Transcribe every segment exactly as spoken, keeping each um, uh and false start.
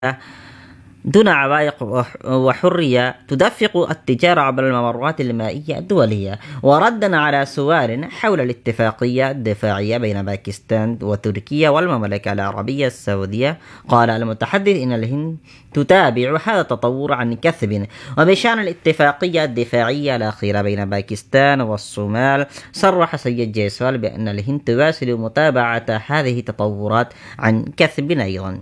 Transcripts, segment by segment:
دون عوائق وحرية تدفق التجارة عبر الممرات المائية الدولية. وردا على سؤال حول الاتفاقية الدفاعية بين باكستان وتركيا والمملكة العربية السعودية، قال المتحدث إن الهند تتابع هذا التطور عن كثب. وبشأن الاتفاقية الدفاعية الأخيرة بين باكستان والصومال، صرح سيد جيسوال بأن الهند تواصل متابعة هذه التطورات عن كثب أيضا.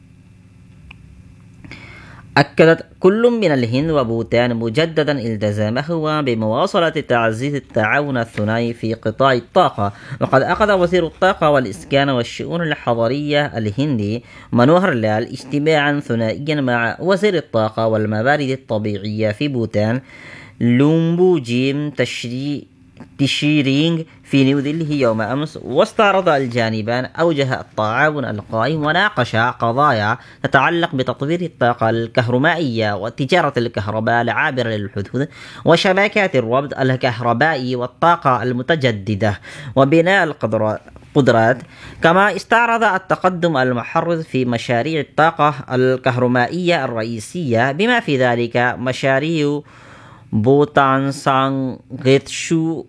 أكدت كل من الهند وبوتان مجددا التزامهما بمواصلة تعزيز التعاون الثنائي في قطاع الطاقة. وقد عقد وزير الطاقة والإسكان والشؤون الحضرية الهندي منوهر لال اجتماعا ثنائيا مع وزير الطاقة والموارد الطبيعية في بوتان لومبوجيم تشري تشيرينغ في نيودلهي يوم أمس. واستعرض الجانبان أوجه التعاون القائم وناقشا قضايا تتعلق بتطوير الطاقة الكهرومائية وتجارة الكهرباء العابرة للحدود وشبكات الربط الكهربائي والطاقة المتجددة وبناء القدرات. كما استعرض التقدم المحرز في مشاريع الطاقة الكهرومائية الرئيسية بما في ذلك مشاريع بوتان سانغيتشو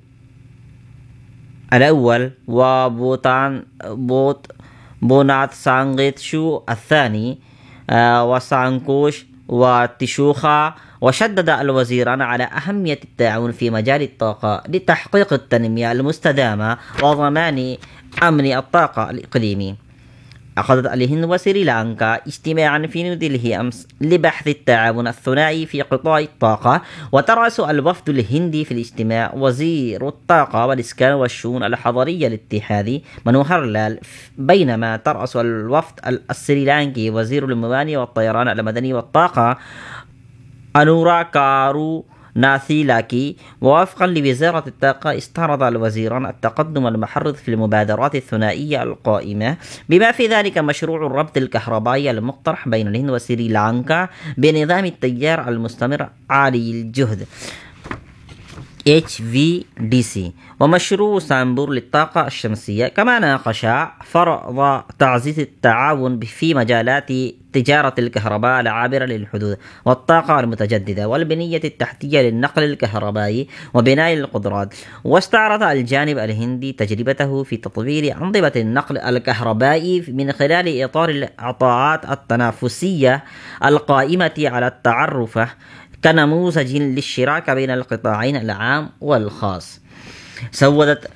الأول وبوتان بوت بونات سانغيتشو الثاني آه وسانكوش وتشوخا. وشدد الوزيران على أهمية التعاون في مجال الطاقة لتحقيق التنمية المستدامة وضمان أمن الطاقة الإقليمي. عقدت الهند وسريلانكا اجتماعا في نيودلهي أمس لبحث التعاون الثنائي في قطاع الطاقة. وترأس الوفد الهندي في الاجتماع وزير الطاقة والإسكان والشؤون الحضرية الاتحادي منوهر لال، بينما ترأس الوفد السريلانكي وزير الموانئ والطيران المدني والطاقة أنورا كارو ناثيلاكي. ووفقا لوزارة الطاقة، استعرض الوزيران التقدم المحرز في المبادرات الثنائية القائمة بما في ذلك مشروع الربط الكهربائي المقترح بين الهند وسريلانكا بنظام التيار المستمر عالي الجهد إتش في دي سي ومشروع سامبور للطاقة الشمسية. كما ناقشا فرض تعزيز التعاون في مجالات تجارة الكهرباء العابرة للحدود والطاقة المتجددة والبنية التحتية للنقل الكهربائي وبناء القدرات. واستعرض الجانب الهندي تجربته في تطوير أنظمة النقل الكهربائي من خلال إطار الإعطاءات التنافسية القائمة على التعرف كنموذج للشراكة بين القطاعين العام والخاص. سودت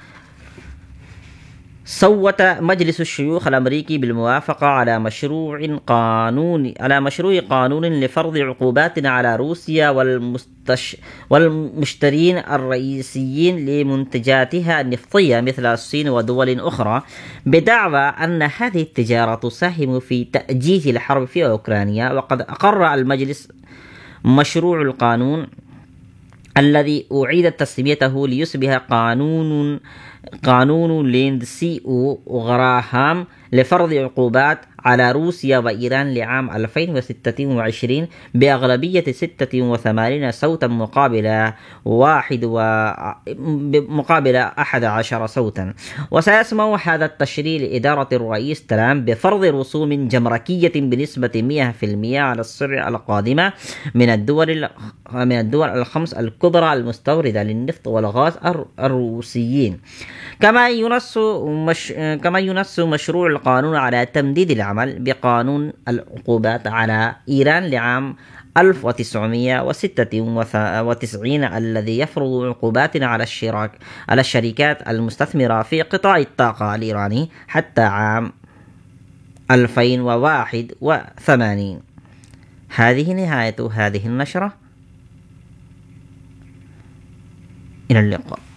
صوت مجلس الشيوخ الأمريكي بالموافقة على مشروع قانون على مشروع قانون لفرض عقوبات على روسيا والمستش والمشترين الرئيسيين لمنتجاتها النفطية مثل الصين ودول أخرى، بدعوى أن هذه التجارة تساهم في تأجيج الحرب في أوكرانيا. وقد أقر المجلس مشروع القانون الذي أعيدت تسميته ليصبح قانون قانون ليندسي وغراهام لفرض عقوبات على روسيا وإيران لعام ألفين وستة وعشرين بأغلبية ستة وثمانين صوتا مقابل واحد و... مقابل أحد عشر صوتا. وسيسمح هذا التشريع لإدارة الرئيس ترامب بفرض رسوم جمركية بنسبة مئة بالمئة على السلع القادمة من الدول من الدول الخمس الكبرى المستوردة للنفط والغاز الروسيين. كما ينص مش... كما ينص مشروع القانون على تمديد العمل بقانون العقوبات على إيران لعام ألف وتسعمئة وستة وتسعين الذي يفرض عقوبات على الشراك على الشركات المستثمرة في قطاع الطاقة الإيراني حتى عام ألفين وواحد وثمانين. هذه نهاية هذه النشرة. إلى اللقاء.